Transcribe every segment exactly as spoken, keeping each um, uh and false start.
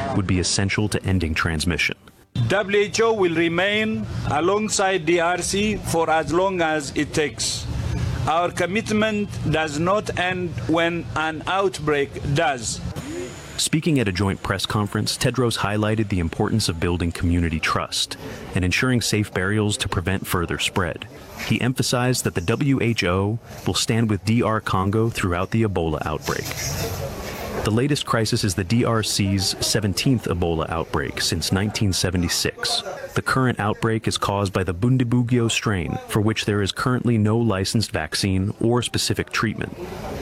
would be essential to ending transmission. W H O will remain alongside D R C for as long as it takes. Our commitment does not end when an outbreak does. Speaking at a joint press conference, Tedros highlighted the importance of building community trust and ensuring safe burials to prevent further spread. He emphasized that the W H O will stand with D R Congo throughout the Ebola outbreak. The latest crisis is the D R C's seventeenth Ebola outbreak since nineteen seventy-six. The current outbreak is caused by the Bundibugyo strain, for which there is currently no licensed vaccine or specific treatment.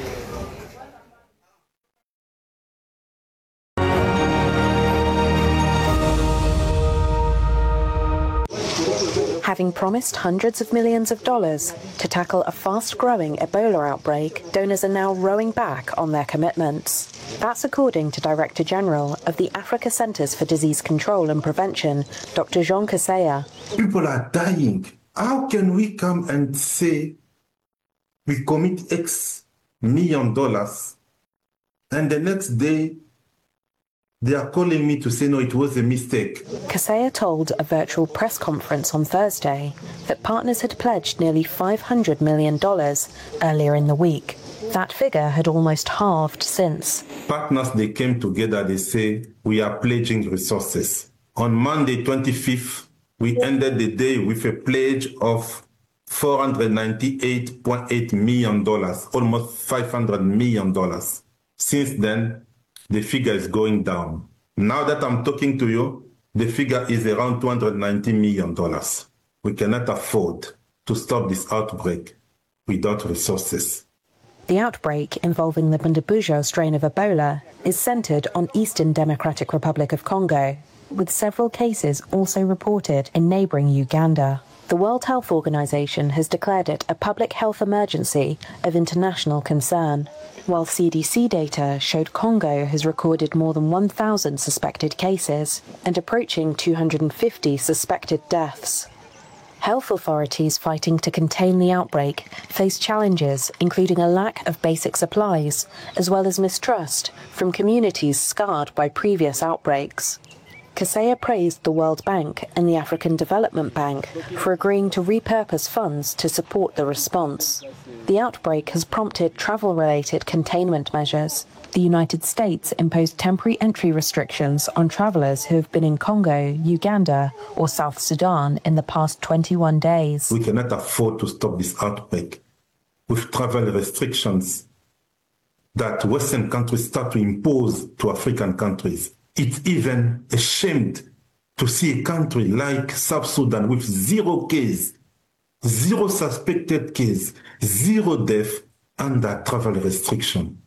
Having promised hundreds of millions of dollars to tackle a fast-growing Ebola outbreak, donors are now rowing back on their commitments. That's according to Director General of the Africa Centers for Disease Control and Prevention, Doctor Jean Kaseya. People are dying. How can we come and say we commit X million dollars and the next day they are calling me to say, no, it was a mistake? Kaseya told a virtual press conference on Thursday that partners had pledged nearly five hundred million dollars earlier in the week. That figure had almost halved since. Partners, they came together, they say, we are pledging resources. On Monday, twenty-fifth, we ended the day with a pledge of four hundred ninety-eight point eight million dollars, almost five hundred million dollars. Since then, the figure is going down. Now that I'm talking to you, the figure is around two hundred ninety million dollars. We cannot afford to stop this outbreak without resources. The outbreak involving the Bundibugyo strain of Ebola is centered on Eastern Democratic Republic of Congo, with several cases also reported in neighboring Uganda. The World Health Organization has declared it a public health emergency of international concern, while C D C data showed Congo has recorded more than one thousand suspected cases and approaching two hundred fifty suspected deaths. Health authorities fighting to contain the outbreak face challenges, including a lack of basic supplies, as well as mistrust from communities scarred by previous outbreaks. Kaseya praised the World Bank and the African Development Bank for agreeing to repurpose funds to support the response. The outbreak has prompted travel-related containment measures. The United States imposed temporary entry restrictions on travelers who have been in Congo, Uganda, or South Sudan in the past twenty-one days. We cannot afford to stop this outbreak with travel restrictions that Western countries start to impose to African countries. It's even ashamed to see a country like South Sudan with zero case, zero suspected case, zero death under travel restriction.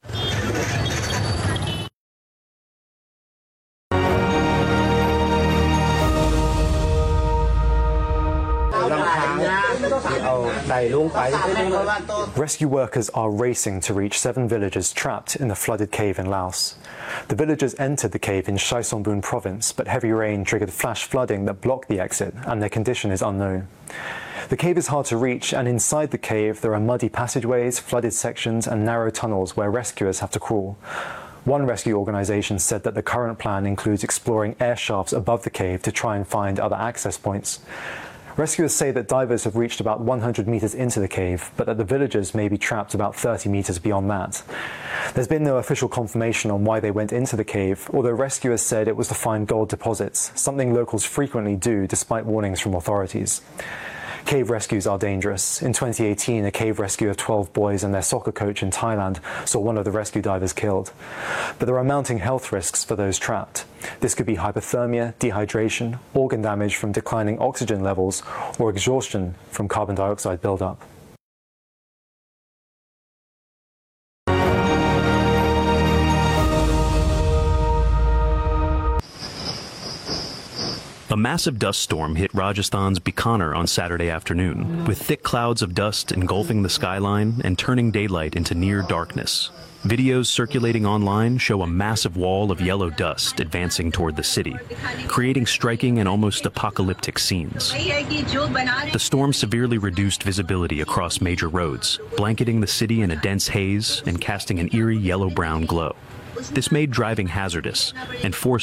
Rescue workers are racing to reach seven villagers trapped in the flooded cave in Laos. The villagers entered the cave in Chaisongbun province, but heavy rain triggered flash flooding that blocked the exit, and their condition is unknown. The cave is hard to reach, and inside the cave there are muddy passageways, flooded sections, and narrow tunnels where rescuers have to crawl. One rescue organisation said that the current plan includes exploring air shafts above the cave to try and find other access points. Rescuers say that divers have reached about one hundred metres into the cave, but that the villagers may be trapped about thirty metres beyond that. There's been no official confirmation on why they went into the cave, although rescuers said it was to find gold deposits, something locals frequently do despite warnings from authorities. Cave rescues are dangerous. In twenty eighteen, a cave rescue of twelve boys and their soccer coach in Thailand saw one of the rescue divers killed. But there are mounting health risks for those trapped. This could be hypothermia, dehydration, organ damage from declining oxygen levels, or exhaustion from carbon dioxide buildup. A massive dust storm hit Rajasthan's Bikaner on Saturday afternoon, with thick clouds of dust engulfing the skyline and turning daylight into near darkness. Videos circulating online show a massive wall of yellow dust advancing toward the city, creating striking and almost apocalyptic scenes. The storm severely reduced visibility across major roads, blanketing the city in a dense haze and casting an eerie yellow-brown glow. This made driving hazardous and forced